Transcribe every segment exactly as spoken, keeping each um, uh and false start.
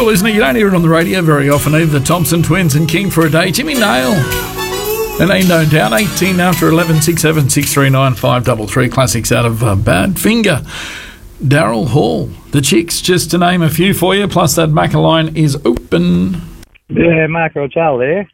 cool, isn't it? You don't hear it on the radio very often either. The Thompson Twins and King for a Day. Jimmy Nail. And ain't no down. eighteen after eleven, six seven six three nine five three three. Classics out of uh, Badfinger. Daryl Hall. The Chicks, just to name a few for you. Plus that Macca line is open. Yeah, Mark Hotel there.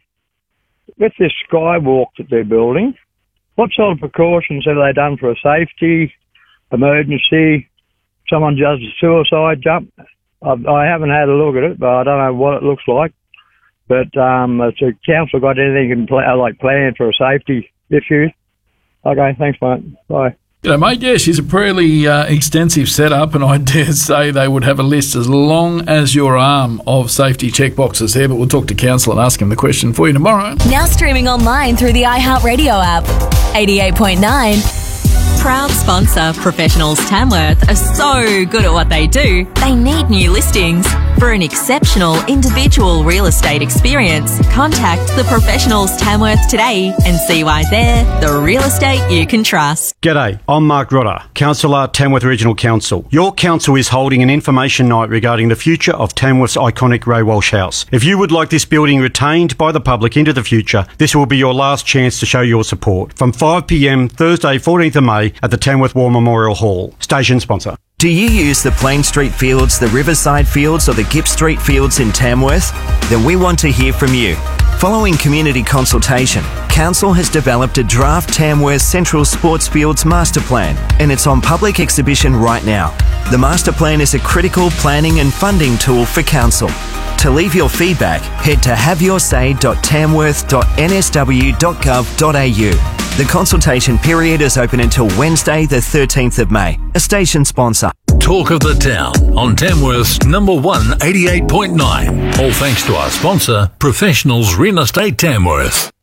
With this skywalk that they're building, what sort of precautions have they done for a safety, emergency, someone does a suicide jump? I've, I haven't had a look at it, but I don't know what it looks like. But um, has the council got anything in pl- like planned for a safety issue? Okay, thanks, mate. Bye. G'day, mate. Yeah, she's a pretty uh, extensive setup, and I dare say they would have a list as long as your arm of safety checkboxes there, but we'll talk to council and ask him the question for you tomorrow. Now streaming online through the iHeartRadio app. eighty-eight point nine. Proud sponsor Professionals Tamworth are so good at what they do, they need new listings. For an exceptional individual real estate experience, contact the Professionals Tamworth today and see why they're the real estate you can trust. G'day, I'm Mark Rodder, Councillor, Tamworth Regional Council. Your council is holding an information night regarding the future of Tamworth's iconic Ray Walsh House. If you would like this building retained by the public into the future, this will be your last chance to show your support. From five p m Thursday, fourteenth of May at the Tamworth War Memorial Hall. Station sponsor. Do you use the Plain Street Fields, the Riverside Fields or the Gipp Street Fields in Tamworth? Then we want to hear from you. Following community consultation, Council has developed a draft Tamworth Central Sports Fields Master Plan, and it's on public exhibition right now. The Master Plan is a critical planning and funding tool for Council. To leave your feedback, head to have your say dot tamworth dot n s w dot gov dot a u. The consultation period is open until Wednesday the thirteenth of May. A station sponsor. Talk of the Town on Tamworth's number one eighty-eight point nine. All thanks to our sponsor, Professionals Real Estate Tamworth.